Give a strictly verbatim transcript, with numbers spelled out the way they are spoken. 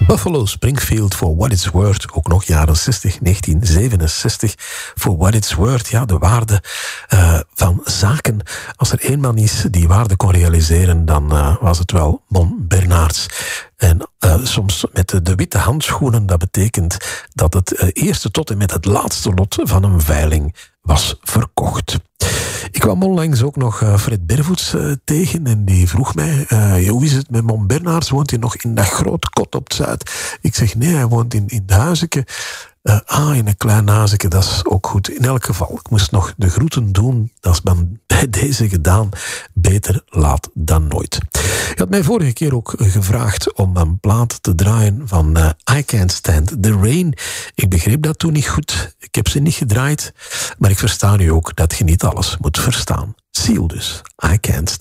Buffalo Springfield, For What It's Worth, ook nog jaren zestig, negentien zevenenzestig. For What It's Worth, ja, de waarde uh, van zaken. Als er één man is die waarde kon realiseren, dan uh, was het wel Mon Bernards. En uh, soms met de, de witte handschoenen, dat betekent dat het uh, eerste tot en met het laatste lot van een veiling was verkocht. Ik kwam onlangs ook nog uh, Fred Bervoets uh, tegen en die vroeg mij, uh, hoe is het met Mon Bernards? Woont hij nog in dat groot kot op het Zuid? Ik zeg nee, hij woont in, in het huisje. Uh, ah, in een klein huisje, dat is ook goed. In elk geval, ik moest nog de groeten doen. Dat is bij deze gedaan. Beter laat dan nooit. Je had mij vorige keer ook gevraagd om een plaat te draaien van uh, I Can't Stand the Rain. Ik begreep dat toen niet goed. Ik heb ze niet gedraaid. Maar ik versta nu ook dat je niet alles moet verstaan. Seal dus. I Can't Stand